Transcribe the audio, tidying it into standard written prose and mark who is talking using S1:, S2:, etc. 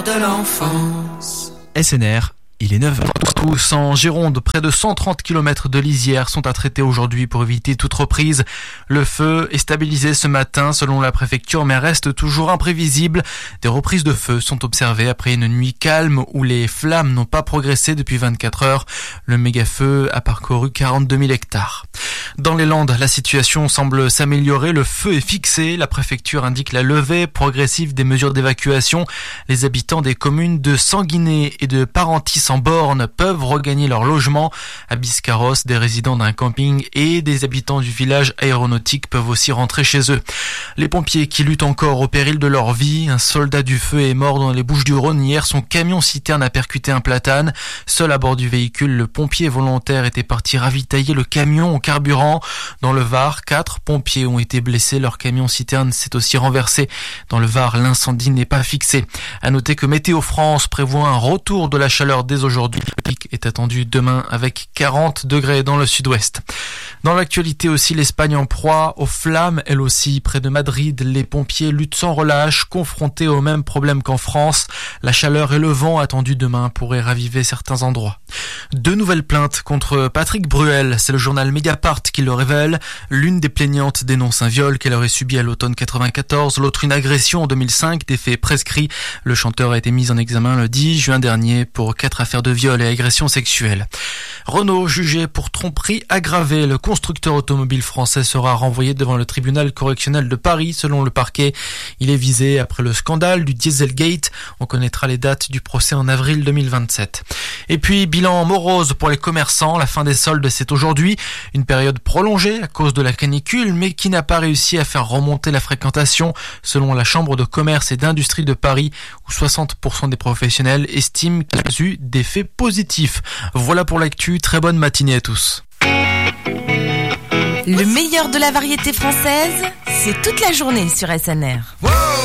S1: de l'enfance.
S2: SNR, il est 9h. Tous en Gironde, près de 130 km de lisières sont à traiter aujourd'hui pour éviter toute reprise. Le feu est stabilisé ce matin selon la préfecture mais reste toujours imprévisible. Des reprises de feu sont observées après une nuit calme où les flammes n'ont pas progressé depuis 24 heures. Le méga-feu a parcouru 42 000 hectares. Dans les Landes, la situation semble s'améliorer. Le feu est fixé. La préfecture indique la levée progressive des mesures d'évacuation. Les habitants des communes de Sanguinet et de Parentis-en-Born peuvent regagner leur logement. À Biscarrosse, des résidents d'un camping et des habitants du village aéronautique peuvent aussi rentrer chez eux. Les pompiers qui luttent encore au péril de leur vie. Un soldat du feu est mort dans les Bouches-du-Rhône hier. Son camion-citerne a percuté un platane. Seul à bord du véhicule, le pompier volontaire était parti ravitailler le camion au carburant. Dans le Var, 4 pompiers ont été blessés. Leur camion-citerne s'est aussi renversé. Dans le Var, l'incendie n'est pas fixé. À noter que Météo France prévoit un retour de la chaleur dès aujourd'hui. Le pic est attendu demain avec 40 degrés dans le sud-ouest. Dans l'actualité aussi, l'Espagne en proie aux flammes, elle aussi. Près de Madrid, les pompiers luttent sans relâche, confrontés aux mêmes problèmes qu'en France. La chaleur et le vent attendus demain pourraient raviver certains endroits. 2 nouvelles plaintes contre Patrick Bruel. C'est le journal Mediapart qui le révèle. L'une des plaignantes dénonce un viol qu'elle aurait subi à l'automne 94. L'autre une agression en 2005, des faits prescrits. Le chanteur a été mis en examen le 10 juin dernier pour 4 affaires de viol et agression sexuelle. Renault jugé pour tromperie aggravée. Le constructeur automobile français sera renvoyé devant le tribunal correctionnel de Paris selon le parquet. Il est visé après le scandale du Dieselgate. On connaîtra les dates du procès en avril 2027. Et puis, bilan morose pour les commerçants. La fin des soldes, c'est aujourd'hui. Une période prolongée à cause de la canicule, mais qui n'a pas réussi à faire remonter la fréquentation, selon la Chambre de commerce et d'industrie de Paris, où 60% des professionnels estiment qu'il y a eu des faits positifs. Voilà pour l'actu. Très bonne matinée à tous.
S3: Le meilleur de la variété française, c'est toute la journée sur SNR.